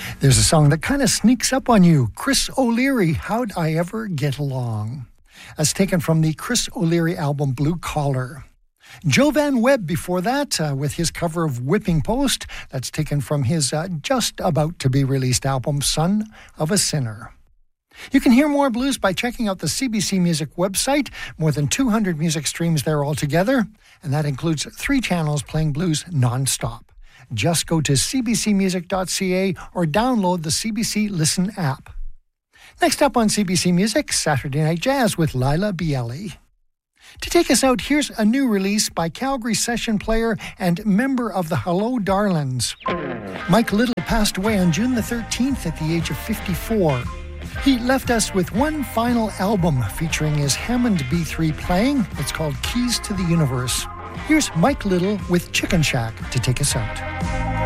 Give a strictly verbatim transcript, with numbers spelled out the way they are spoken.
There's a song that kind of sneaks up on you. Chris O'Leary, How'd I Ever Get Along? That's taken from the Chris O'Leary album Blue Collar. Joe Van Webb before that uh, with his cover of Whipping Post. That's taken from his uh, just about to be released album Son of a Sinner. You can hear more blues by checking out the C B C Music website. More than two hundred music streams there altogether. And that includes three channels playing blues nonstop. Just go to c b c music dot c a or download the C B C Listen app. Next up on C B C Music, Saturday Night Jazz with Lila Bielli. To take us out, here's a new release by Calgary session player and member of the Hello Darlings. Mike Little passed away on June the thirteenth at the age of fifty-four. He left us with one final album featuring his Hammond B three playing. It's called Keys to the Universe. Here's Mike Little with Chicken Shack to take us out.